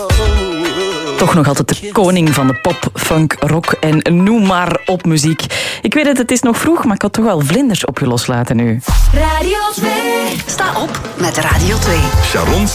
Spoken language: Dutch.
Toch nog altijd de koning van de pop, funk, rock en noem maar op muziek. Ik weet het is nog vroeg, maar ik had toch wel vlinders op je loslaten nu. Radio 2. Sta op met Radio 2. Sharon